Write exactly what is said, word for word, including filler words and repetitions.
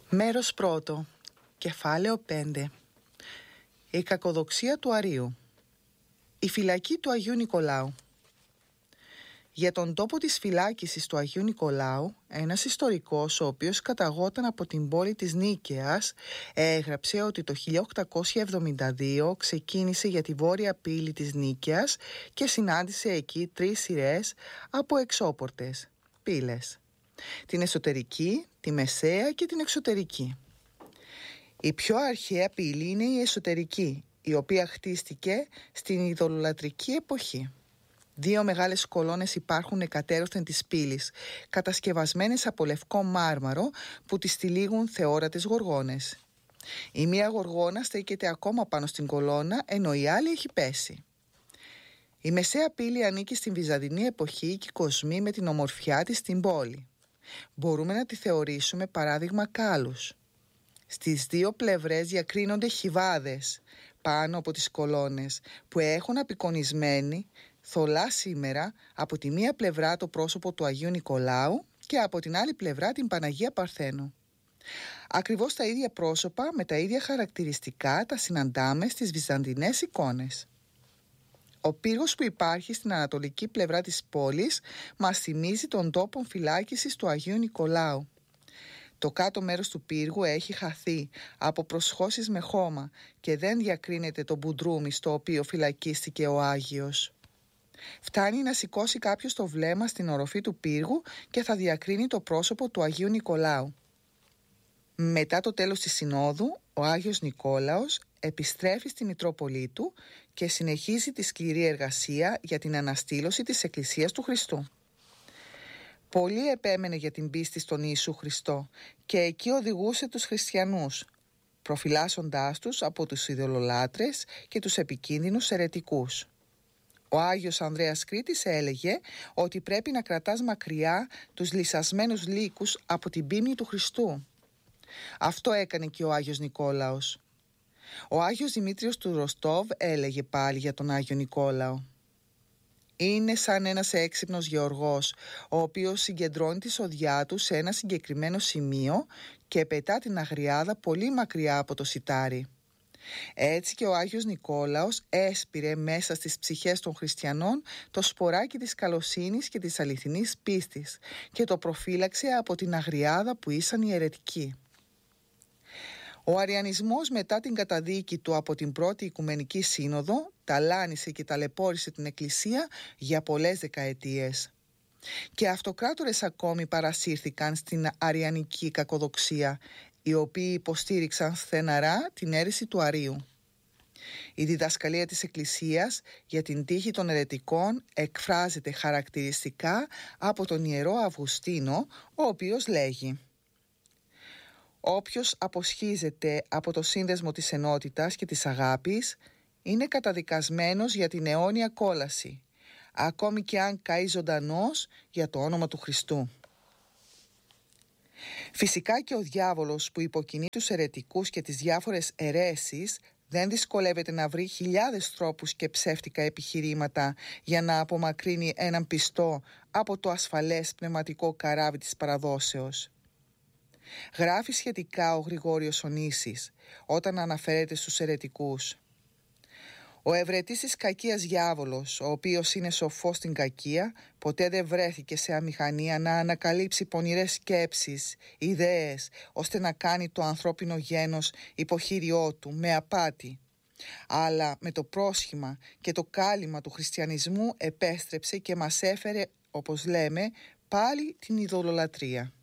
Μέρος πρώτο, κεφάλαιο πέντε. Η κακοδοξία του Αρείου. Η φυλακή του Αγίου Νικολάου. Για τον τόπο της φυλάκισης του Αγίου Νικολάου, ένας ιστορικός, ο οποίος καταγόταν από την πόλη της Νίκαιας, έγραψε ότι το χίλια οκτακόσια εβδομήντα δύο ξεκίνησε για τη βόρεια πύλη της Νίκαιας και συνάντησε εκεί τρεις σειρές από εξώπορτες πύλες: την εσωτερική, τη μεσαία και την εξωτερική. Η πιο αρχαία πύλη είναι η εσωτερική, η οποία χτίστηκε στην ειδωλολατρική εποχή. Δύο μεγάλες κολόνες υπάρχουν εκατέρωθεν της πύλης, κατασκευασμένες από λευκό μάρμαρο που τις τυλίγουν θεόρατες γοργόνες. Η μία γοργόνα στέκεται ακόμα πάνω στην κολόνα, ενώ η άλλη έχει πέσει. Η μεσαία πύλη ανήκει στην Βυζαντινή εποχή και κοσμεί με την ομορφιά της στην πόλη. Μπορούμε να τη θεωρήσουμε παράδειγμα κάλους. Στις δύο πλευρές διακρίνονται χιβάδες πάνω από τις κολόνες που έχουν απεικονισμένη θολά σήμερα από τη μία πλευρά το πρόσωπο του Αγίου Νικολάου και από την άλλη πλευρά την Παναγία Παρθένου. Ακριβώς τα ίδια πρόσωπα με τα ίδια χαρακτηριστικά τα συναντάμε στις βυζαντινές εικόνες. Ο πύργος που υπάρχει στην ανατολική πλευρά της πόλης μας θυμίζει τον τόπο φυλάκισης του Αγίου Νικολάου. Το κάτω μέρος του πύργου έχει χαθεί από προσχώσεις με χώμα και δεν διακρίνεται το μπουντρούμι στο οποίο φυλακίστηκε ο Άγιος. Φτάνει να σηκώσει κάποιος το βλέμμα στην οροφή του πύργου και θα διακρίνει το πρόσωπο του Αγίου Νικολάου. Μετά το τέλος της Συνόδου, ο Άγιος Νικόλαος επιστρέφει στη Μητρόπολη του και συνεχίζει τη σκληρή εργασία για την αναστήλωση της Εκκλησίας του Χριστού. Πολύ επέμενε για την πίστη στον Ιησού Χριστό και εκεί οδηγούσε τους χριστιανούς, προφυλάσσοντάς τους από τους ειδωλολάτρες και τους επικίνδυνους αιρετικούς. Ο Άγιος Ανδρέας Κρήτης έλεγε ότι πρέπει να κρατάς μακριά τους λυσασμένους λύκους από την πίμνη του Χριστού. Αυτό έκανε και ο Άγιος Νικόλαος. Ο Άγιος Δημήτριος του Ροστόβ έλεγε πάλι για τον Άγιο Νικόλαο: είναι σαν ένας έξυπνος γεωργός, ο οποίος συγκεντρώνει τη σοδιά του σε ένα συγκεκριμένο σημείο και πετά την αγριάδα πολύ μακριά από το σιτάρι. Έτσι και ο Άγιος Νικόλαος έσπηρε μέσα στις ψυχές των χριστιανών το σποράκι της καλοσύνης και της αληθινής πίστης και το προφύλαξε από την αγριάδα που ήσαν οι αιρετικοί. Ο αριανισμός μετά την καταδίκη του από την πρώτη Οικουμενική Σύνοδο ταλάνισε και ταλαιπώρησε την Εκκλησία για πολλές δεκαετίες. Και αυτοκράτορες ακόμη παρασύρθηκαν στην αριανική κακοδοξία, οι οποίοι υποστήριξαν στεναρά την αίρεση του Αρείου. Η διδασκαλία της Εκκλησίας για την τύχη των αιρετικών εκφράζεται χαρακτηριστικά από τον Ιερό Αυγουστίνο, ο οποίος λέγει: όποιος αποσχίζεται από το σύνδεσμο της ενότητας και της αγάπης είναι καταδικασμένος για την αιώνια κόλαση, ακόμη και αν καεί ζωντανός για το όνομα του Χριστού. Φυσικά και ο διάβολος που υποκινεί τους αιρετικούς και τις διάφορες αιρέσεις δεν δυσκολεύεται να βρει χιλιάδες τρόπους και ψεύτικα επιχειρήματα για να απομακρύνει έναν πιστό από το ασφαλές πνευματικό καράβι της παραδόσεως. Γράφει σχετικά ο Γρηγόριος Ονήσης όταν αναφέρεται στους αιρετικούς: ο ευρετής της κακίας διάβολος, ο οποίος είναι σοφός στην κακία, ποτέ δεν βρέθηκε σε αμηχανία να ανακαλύψει πονηρές σκέψεις, ιδέες, ώστε να κάνει το ανθρώπινο γένος υποχείριό του με απάτη. Αλλά με το πρόσχημα και το κάλυμα του χριστιανισμού επέστρεψε και μας έφερε, όπως λέμε, πάλι την ειδωλολατρία.